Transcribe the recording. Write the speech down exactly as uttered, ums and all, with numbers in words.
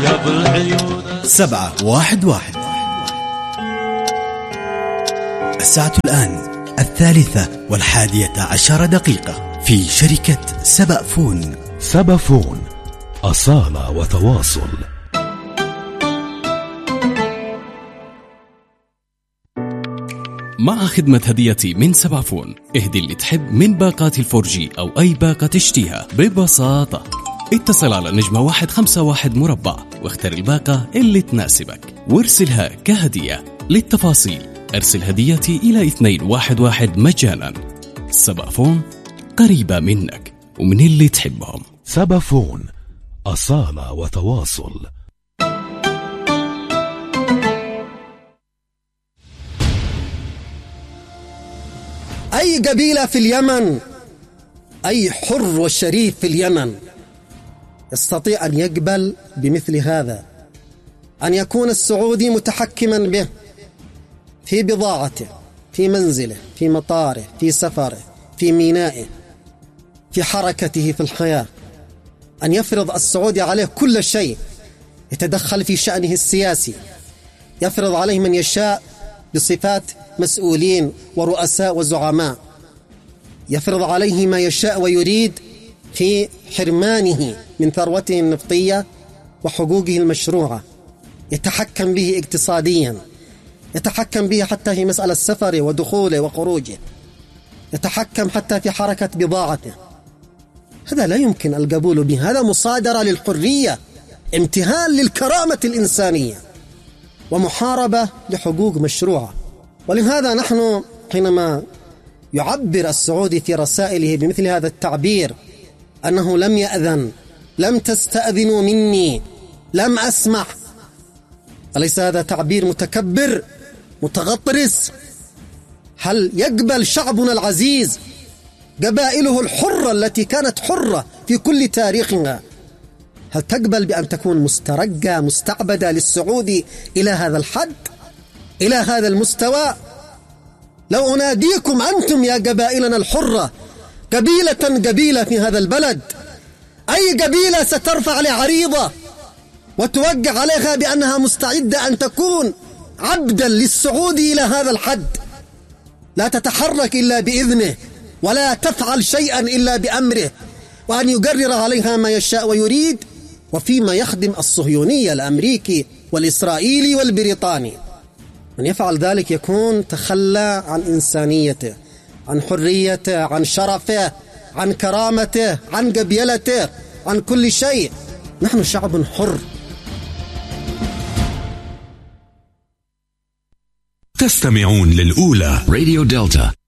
سبعة واحد واحد. الساعة الآن الثالثة والحادية عشر دقيقة في شركة سبأفون. سبأفون، أصالة وتواصل. مع خدمة هديتي من سبأفون، اهدي اللي تحب من باقات الفورجي أو أي باقة تشتيها ببساطة. اتصل على نجمة واحد خمسة واحد مربع واختر الباقة اللي تناسبك وارسلها كهدية. للتفاصيل ارسل هديتي إلى اثنين واحد واحد مجانا. سبأفون، قريبة منك ومن اللي تحبهم. سبأفون، أصالة وتواصل. أي قبيلة في اليمن، أي حر والشريف في اليمن يستطيع أن يقبل بمثل هذا، أن يكون السعودي متحكما به في بضاعته، في منزله، في مطاره، في سفره، في مينائه، في حركته في الحياة، أن يفرض السعودي عليه كل شيء، يتدخل في شأنه السياسي، يفرض عليه من يشاء بصفات مسؤولين ورؤساء وزعماء، يفرض عليه ما يشاء ويريد في حرمانه من ثروته النفطية وحقوقه المشروعة، يتحكم به اقتصاديا، يتحكم به حتى في مسألة سفره ودخوله وخروجه، يتحكم حتى في حركة بضاعته. هذا لا يمكن القبول به، هذا مصادرة للحرية، امتهان للكرامة الإنسانية، ومحاربة لحقوق مشروعة. ولهذا نحن حينما يعبر السعودي في رسائله بمثل هذا التعبير أنه لم يأذن، لم تستأذنوا مني، لم أسمح، أليس هذا تعبير متكبر متغطرس؟ هل يقبل شعبنا العزيز، قبائله الحرة التي كانت حرة في كل تاريخها، هل تقبل بأن تكون مسترقة مستعبدة للسعودي إلى هذا الحد، إلى هذا المستوى؟ لو أناديكم أنتم يا قبائلنا الحرة، قبيلة قبيلة في هذا البلد، أي قبيلة سترفع لعريضة وتوقع عليها بأنها مستعدة أن تكون عبدا للسعودي إلى هذا الحد، لا تتحرك إلا بإذنه ولا تفعل شيئا إلا بأمره، وأن يقرر عليها ما يشاء ويريد، وفيما يخدم الصهيونية الأمريكي والإسرائيلي والبريطاني. من يفعل ذلك يكون تخلى عن إنسانيته، عن حريته، عن شرفه، عن كرامته، عن قبيلته، عن كل شيء. نحن شعب حر. تستمعون للأولى راديو دلتا.